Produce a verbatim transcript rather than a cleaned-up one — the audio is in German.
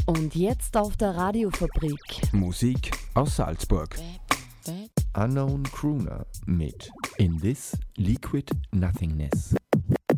Und jetzt auf der Radiofabrik. Musik aus Salzburg. Unknown Crooner mit In This Liquid Nothingness.